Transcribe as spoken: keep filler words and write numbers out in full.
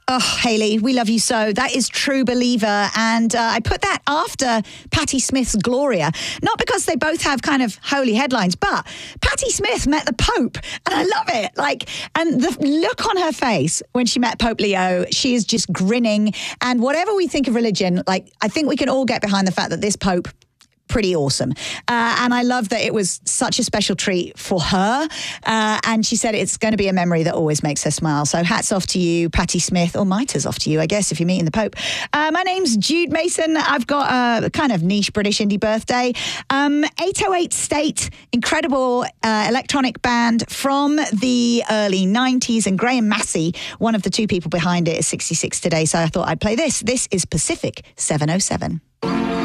Oh, Hayley, we love you so. That is True Believer. And uh, I put that after Patti Smith's Gloria, not because they both have kind of holy headlines, but Patti Smith met the Pope, and I love it. Like, and the look on her face when she met Pope Leo, she is just grinning. And whatever we think of religion, like, I think we can all get behind the fact that this Pope, pretty awesome. Uh, and I love that it was such a special treat for her. Uh, and she said it's going to be a memory that always makes her smile. So hats off to you, Patti Smith, or mitres off to you, I guess, if you're meeting the Pope. Uh, my name's Jude Mason. I've got a kind of niche British indie birthday. Um, eight oh eight State, incredible uh, electronic band from the early nineties. And Graham Massey, one of the two people behind it, is sixty-six today. So I thought I'd play this. This is Pacific seven oh seven.